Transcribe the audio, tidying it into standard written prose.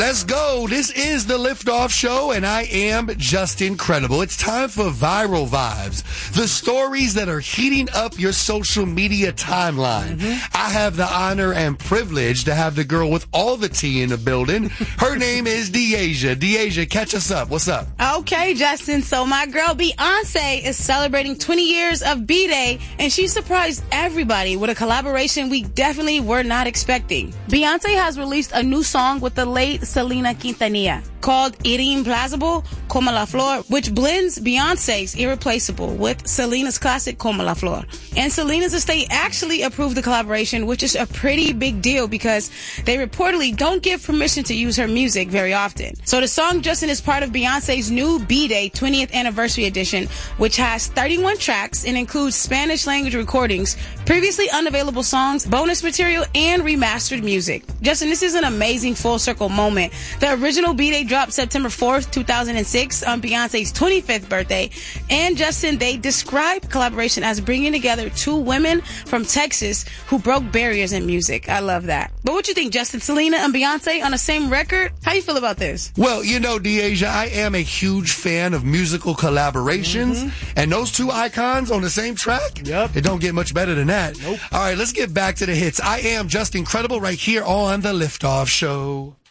Let's go. This is the Liftoff Show, and I am just incredible. It's time for Viral Vibes, the stories that are heating up your social media timeline. I have the honor and privilege to have the girl with all the tea in the building. Her name is Deasia. Deasia, catch us up. What's up? Okay, Justin. So my girl Beyonce is celebrating 20 years of B-Day, and she surprised everybody with a collaboration we definitely were not expecting. Beyonce has released a new song with the late Selena Quintanilla called Irreemplazable Como la Flor, which blends Beyonce's Irreplaceable with Selena's classic Como la Flor. And Selena's estate actually approved the collaboration, which is a pretty big deal because they reportedly don't give permission to use her music very often. So the song, Justin, is part of Beyonce's new B-Day 20th Anniversary Edition, which has 31 tracks and includes Spanish language recordings, previously unavailable songs, bonus material, and remastered music. Justin, this is an amazing full circle moment. The original B-Day dropped September 4th, 2006 on Beyonce's 25th birthday. And Justin, they describe collaboration as bringing together two women from Texas who broke barriers in music. I love that. But what you think, Justin? Selena and Beyonce on the same record? How you feel about this? Well, you know, Deasia, I am a huge fan of musical collaborations. And those two icons on the same track? Yep. It don't get much better than that. Nope. All right, let's get back to the hits. I am just incredible right here on the Liftoff Show.